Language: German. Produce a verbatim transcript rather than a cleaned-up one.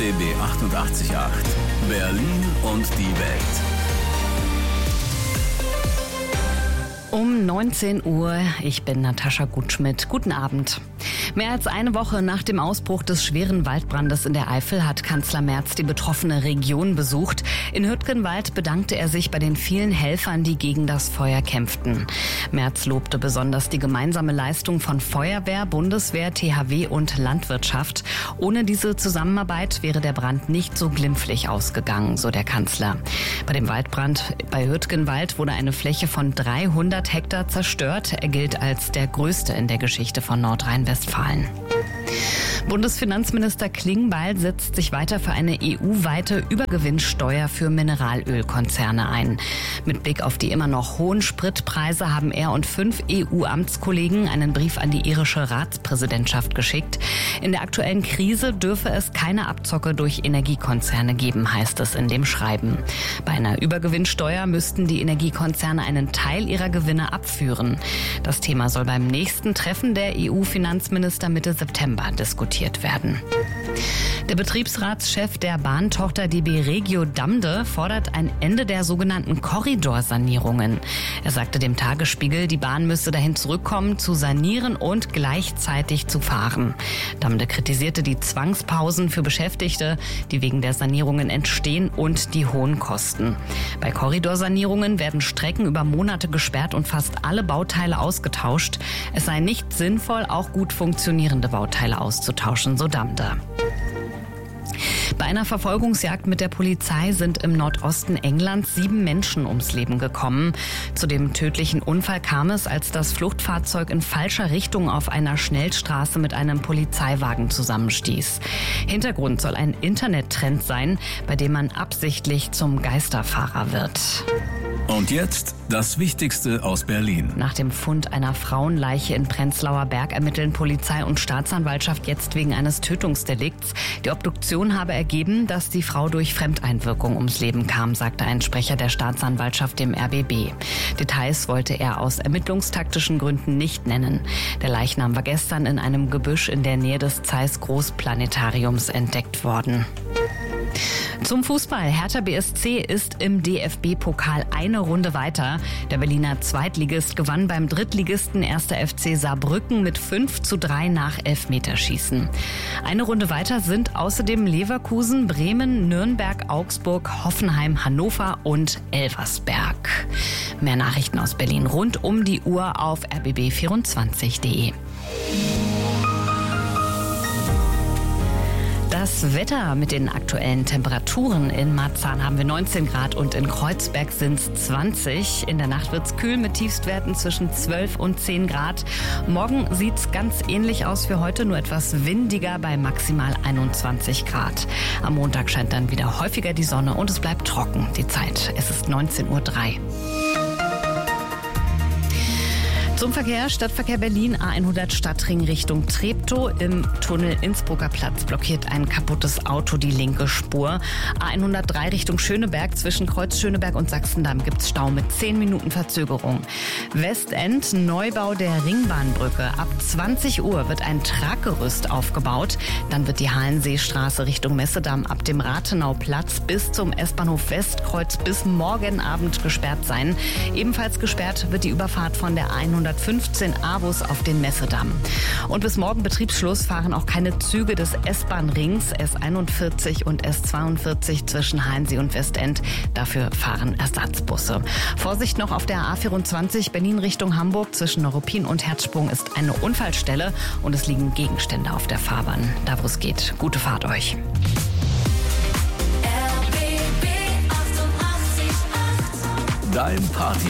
B B achtundachtzig Komma acht. Berlin und die Welt. Um neunzehn Uhr, ich bin Natascha Gutschmidt. Guten Abend. Mehr als eine Woche nach dem Ausbruch des schweren Waldbrandes in der Eifel hat Kanzler Merz die betroffene Region besucht. In Hüttgenwald bedankte er sich bei den vielen Helfern, die gegen das Feuer kämpften. Merz lobte besonders die gemeinsame Leistung von Feuerwehr, Bundeswehr, T H W und Landwirtschaft. Ohne diese Zusammenarbeit wäre der Brand nicht so glimpflich ausgegangen, so der Kanzler. Bei dem Waldbrand bei Hüttgenwald wurde eine Fläche von dreihundert Hektar zerstört. Er gilt als der größte in der Geschichte von Nordrhein-Westfalen. Bundesfinanzminister Klingbeil setzt sich weiter für eine E U-weite Übergewinnsteuer für Mineralölkonzerne ein. Mit Blick auf die immer noch hohen Spritpreise haben er und fünf E U-Amtskollegen einen Brief an die irische Ratspräsidentschaft geschickt. In der aktuellen Krise dürfe es keine Abzocke durch Energiekonzerne geben, heißt es in dem Schreiben. Bei einer Übergewinnsteuer müssten die Energiekonzerne einen Teil ihrer Gewinne abführen. Das Thema soll beim nächsten Treffen der E U-Finanzminister Mitte September diskutiert werden. Der Betriebsratschef der Bahntochter D B Regio Damde fordert ein Ende der sogenannten Korridorsanierungen. Er sagte dem Tagesspiegel, die Bahn müsse dahin zurückkommen, zu sanieren und gleichzeitig zu fahren. Damde kritisierte die Zwangspausen für Beschäftigte, die wegen der Sanierungen entstehen, und die hohen Kosten. Bei Korridorsanierungen werden Strecken über Monate gesperrt und fast alle Bauteile ausgetauscht. Es sei nicht sinnvoll, auch gut funktionierende Bauteile auszutauschen, so Damde. Bei einer Verfolgungsjagd mit der Polizei sind im Nordosten Englands sieben Menschen ums Leben gekommen. Zu dem tödlichen Unfall kam es, als das Fluchtfahrzeug in falscher Richtung auf einer Schnellstraße mit einem Polizeiwagen zusammenstieß. Hintergrund soll ein Internettrend sein, bei dem man absichtlich zum Geisterfahrer wird. Und jetzt das Wichtigste aus Berlin. Nach dem Fund einer Frauenleiche in Prenzlauer Berg ermitteln Polizei und Staatsanwaltschaft jetzt wegen eines Tötungsdelikts. Die Obduktion habe ergeben, dass die Frau durch Fremdeinwirkung ums Leben kam, sagte ein Sprecher der Staatsanwaltschaft dem R B B. Details wollte er aus ermittlungstaktischen Gründen nicht nennen. Der Leichnam war gestern in einem Gebüsch in der Nähe des Zeiss Großplanetariums entdeckt worden. Zum Fußball. Hertha B S C ist im D F B-Pokal eine Runde weiter. Der Berliner Zweitligist gewann beim Drittligisten erster F C Saarbrücken mit fünf zu drei nach Elfmeterschießen. Eine Runde weiter sind außerdem Leverkusen, Bremen, Nürnberg, Augsburg, Hoffenheim, Hannover und Elversberg. Mehr Nachrichten aus Berlin rund um die Uhr auf r b b vierundzwanzig punkt d e. Das Wetter mit den aktuellen Temperaturen: in Marzahn haben wir neunzehn Grad und in Kreuzberg sind es zwanzig. In der Nacht wird es kühl mit Tiefstwerten zwischen zwölf und zehn Grad. Morgen sieht es ganz ähnlich aus wie heute, nur etwas windiger bei maximal einundzwanzig Grad. Am Montag scheint dann wieder häufiger die Sonne und es bleibt trocken. Die Zeit, es ist neunzehn Uhr drei. Zum Verkehr: Stadtverkehr Berlin, A hundert Stadtring Richtung Treptow. Im Tunnel Innsbrucker Platz blockiert ein kaputtes Auto die linke Spur. A hundertdrei Richtung Schöneberg, zwischen Kreuz Schöneberg und Sachsendamm gibt's Stau mit zehn Minuten Verzögerung. Westend, Neubau der Ringbahnbrücke. Ab zwanzig Uhr wird ein Traggerüst aufgebaut. Dann wird die Hallenseestraße Richtung Messedamm ab dem Rathenauplatz bis zum S-Bahnhof Westkreuz bis morgen Abend gesperrt sein. Ebenfalls gesperrt wird die Überfahrt von der hundertfünfzehn A-Bus auf den Messedamm. Und bis morgen Betriebsschluss fahren auch keine Züge des S-Bahn-Rings S einundvierzig und S zweiundvierzig zwischen Hainsee und Westend. Dafür fahren Ersatzbusse. Vorsicht noch auf der A vierundzwanzig Berlin Richtung Hamburg. Zwischen Neuruppin und Herzsprung ist eine Unfallstelle und es liegen Gegenstände auf der Fahrbahn. Da wo es geht. Gute Fahrt euch. Dein Party